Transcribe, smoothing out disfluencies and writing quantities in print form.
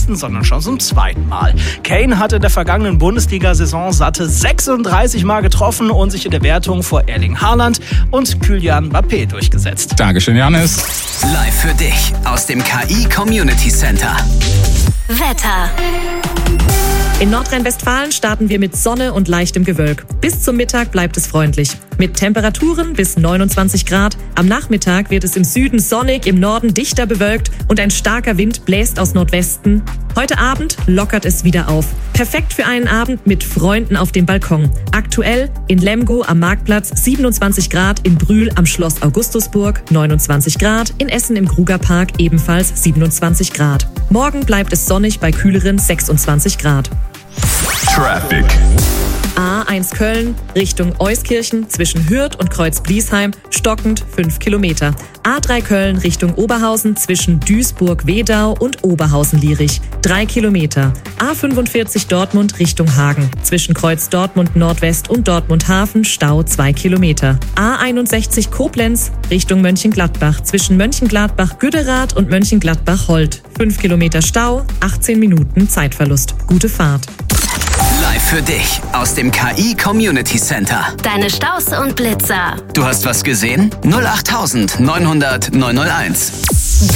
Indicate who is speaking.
Speaker 1: ersten, sondern schon zum zweiten Mal. Kane hatte in der vergangenen Bundesliga-Saison satte 36 Mal getroffen und sich in der Wertung vor Erling Haaland und Kylian Mbappé durchgesetzt.
Speaker 2: Dankeschön, Janis.
Speaker 3: Live für dich aus dem KI Community Center.
Speaker 4: Wetter.
Speaker 5: In Nordrhein-Westfalen starten wir mit Sonne und leichtem Gewölk. Bis zum Mittag bleibt es freundlich. Mit Temperaturen bis 29 Grad. Am Nachmittag wird es im Süden sonnig, im Norden dichter bewölkt und ein starker Wind bläst aus Nordwesten. Heute Abend lockert es wieder auf. Perfekt für einen Abend mit Freunden auf dem Balkon. Aktuell in Lemgo am Marktplatz 27 Grad, in Brühl am Schloss Augustusburg 29 Grad, in Essen im Krugerpark ebenfalls 27 Grad. Morgen bleibt es sonnig bei kühleren 26 Grad.
Speaker 2: Traffic.
Speaker 5: A1 Köln Richtung Euskirchen zwischen Hürth und Kreuz-Bliesheim stockend 5 Kilometer. A3 Köln Richtung Oberhausen zwischen Duisburg-Wedau und Oberhausen-Lierich 3 Kilometer. A45 Dortmund Richtung Hagen zwischen Kreuz Dortmund Nordwest und Dortmund Hafen Stau 2 Kilometer. A61 Koblenz Richtung Mönchengladbach zwischen Mönchengladbach-Güderath und Mönchengladbach-Holt 5 Kilometer Stau, 18 Minuten Zeitverlust. Gute Fahrt.
Speaker 3: Live für dich aus dem KI Community Center.
Speaker 4: Deine Staus und Blitzer.
Speaker 3: Du hast was gesehen? 08900 901.